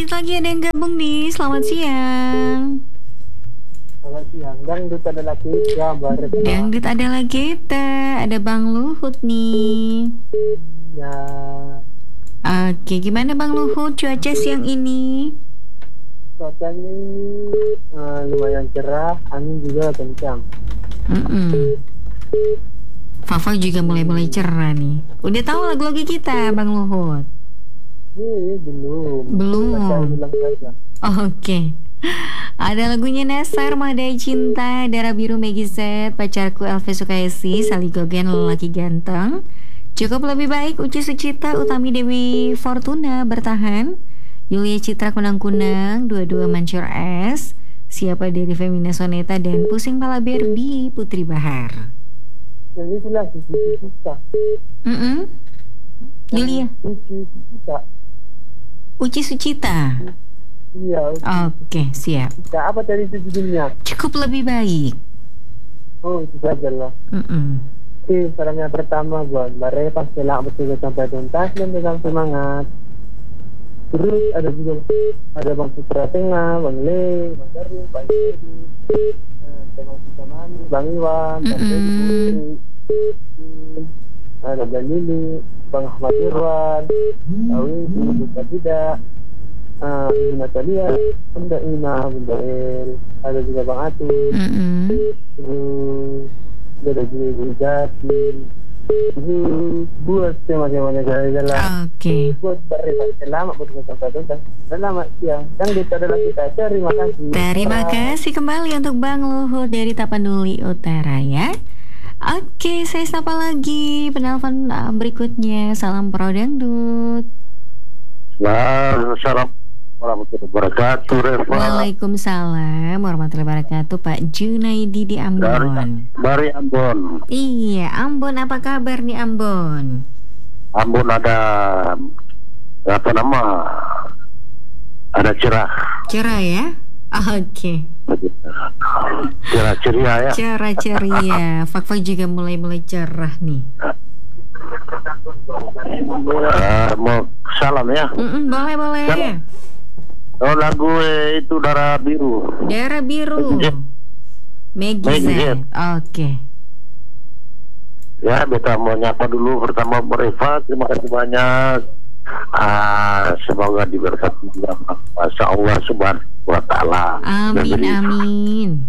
Dikit lagi ada yang gabung nih. Selamat siang. Selamat siang. Dangdut adalah kita, Baret. Dangdut adalah kita. Ada Bang Luhut nih. Ya, Oke, gimana Bang Luhut cuaca siang ini? cuacanya ini lumayan cerah, angin juga kencang. Fafa juga mulai cerah nih. Udah tahu lagu-lagu kita Bang Luhut? Belum. Belum. Baca ulang saja. Oke. Ada lagunya Nasar, Madai Cinta, Darah Biru Megi Z, Pacarku Elvi Sukaisi, Saligogen Lelaki Ganteng, Cukup Lebih Baik, Uci Sucita, Utami Dewi Fortuna, Bertahan, Yulia Citra Kunang-Kunang, Dua-dua Mancur S, Siapa dari Femina Soneta, dan Pusing Pala Barbie, Putri Bahar. Jadi itulah Suci Sucita. Yulia Suci Sucita. Uci Sucita. Iya. Oke, siap. Sucita. Apa tadi itu judulnya? Cukup Lebih Baik. Oh, itu saja lah. Oke, salamnya pertama buat Mbak Reva, selak betul sampai tuntas dan tetap semangat. Terus ada juga Bang Putra Tengah, Bang Le, Bang Darul, Bang Edi, teman kita Mandi, Bang Iwan, Bang Edi Putri, ada Bang Lili, Bang Ahmad Irwan, Awi, Buka Tidak, Ibu Natalia, Bunda Ina, Bunda El, ada juga Bang Atu, terus ada juga Ibu Jati, buat teman-temannya jalan-jalan. Oke. Buat beribadah selamat buat sampai tuntas. Selamat siang. Dangdut adalah kita. Terima kasih. Terima kasih kembali untuk Bang Luhut dari Tapanuli Utara ya. Oke, saya sapa lagi penelpon berikutnya. Salam Pro Dangdut. Assalamualaikum warahmatullahi wabarakatuh, Reva. Waalaikumsalam warahmatullahi wabarakatuh, Pak Junaidi di Ambon. Dari Ambon. Iya, Ambon, apa kabar nih Ambon? Ambon ada ada cerah. Cerah ya? Oke. Cerah ceria ya. Cerah ceria. Fakfa juga mulai cerah nih. Mau salam ya. Boleh. Salam. Oh, lagu itu Darah Biru. Darah Biru. Megi Z. Oke. Ya, beta mau nyapa dulu pertama Reva. Terima kasih banyak. Semoga diberkati Masya Allah Subhanahu wa Ta'ala. Amin.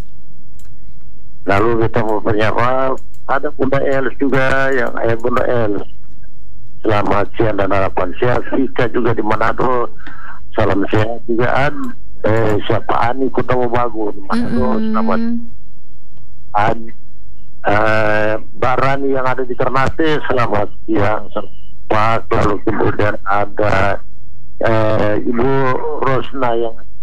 Lalu kita mau menyapa ada Bunda Els juga, yang Bunda Els. Selamat siang dan harapan sehat. Vika juga di Manado. Salam sehat juga siapa Ani Kutamu Bagu di Manado. Selamat. Barani yang ada di Ternate, selamat siang. Pak, lalu kemudian ada Ibu Rosna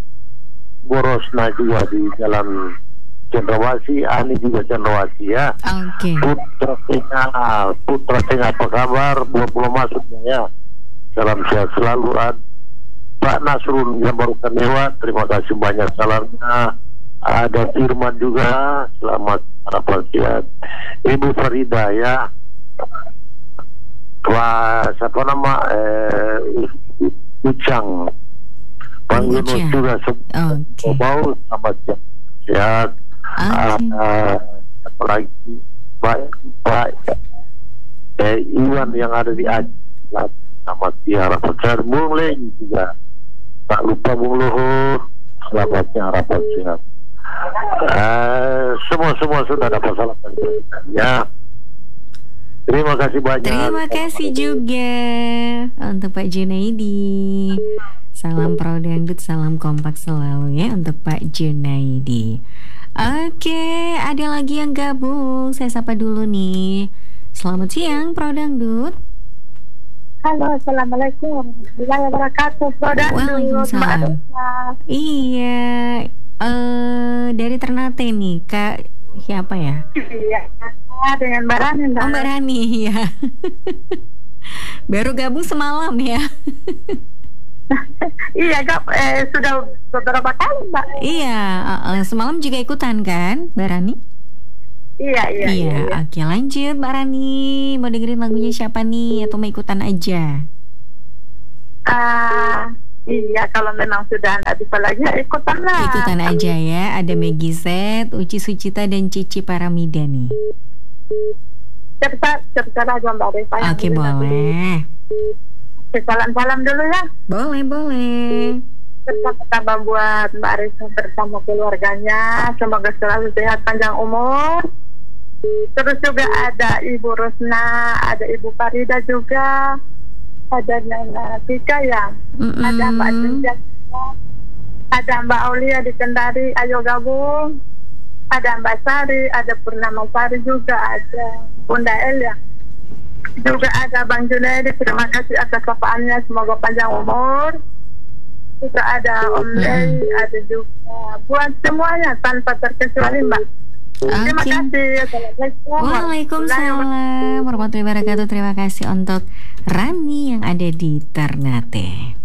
juga di Jalan Cendrawasih, Ani juga Cendrawasih ya. Oke. Putra Tengah apa kabar? Belum masuk ya. Salam sehat selalu. Pak Nasrul yang baru lewat, terima kasih banyak salamnya. Ada Firman juga, selamat harapan sehat. Ibu Farida ya. Siapa nama Ucang Bang Yunus juga bau selamat sehat. Apalagi Pak Iwan yang ada di Aceh, selamat siang harapan sehat. Bung Leng juga, tak lupa Bung Luhut, selamat siang harapan sehat. Semua sudah dapat salam ya. Terima kasih banyak. Terima kasih juga untuk Pak Junaidi. Salam Pro Dangdut, salam kompak selalu ya untuk Pak Junaidi. Oke, ada lagi yang gabung. Saya sapa dulu nih. Selamat siang Pro Dangdut. Halo, assalamualaikum warahmatullahi wabarakatuh. Pro Dangdut. Waalaikumsalam. Iya, dari Ternate nih, Kak. Siapa ya? Iya, dengan Mbak Rani. Oh, Mbak Rani ya. Baru gabung semalam ya. Iya, sudah beberapa kali Mbak. Iya, semalam juga ikutan kan Mbak Rani? Iya. Oke, lanjut Mbak Rani. Mau dengerin lagunya siapa nih? Atau mau ikutan aja? Iya, kalau memang sudah nggak bisa lagi, ikutan lah. Ikutan aja ya. Ada Maggie Z, Uci Sucita, dan Cici Paramida nih. Cerita aja Mbak Reva. Oke, boleh. Salam-salam dulu ya. Boleh. Pertama buat Mbak Reva bersama keluarganya. Semoga selalu sehat, panjang umur. Terus juga ada Ibu Rusna, ada Ibu Farida juga. Ada Nana Tika ya, ada Mbak Jenja, ada Mbak Aulia di Kendari, ayo gabung. Ada Mbak Sari, ada Purnama Sari juga, ada Bunda Elia. Juga ada Bang Junaidi, terima kasih atas sapaannya, semoga panjang umur. Juga ada Om Lei, ada juga buat semuanya tanpa terkecuali Mbak. Terima kasih. Assalamualaikum. Waalaikumsalam warahmatullahi wabarakatuh. Terima kasih untuk Rani yang ada di Ternate.